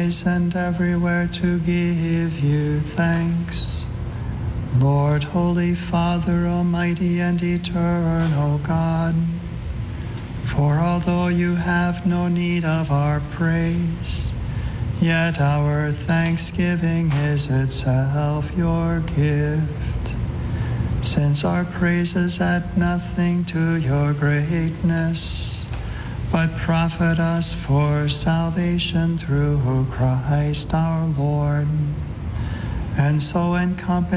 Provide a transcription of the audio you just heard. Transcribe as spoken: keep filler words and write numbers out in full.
always and everywhere to give you thanks. Lord, Holy Father, Almighty and eternal God, for although you have no need of our praise, yet our thanksgiving is itself your gift. Since our praises add nothing to your greatness, but profit us for salvation through Christ our Lord, and so in company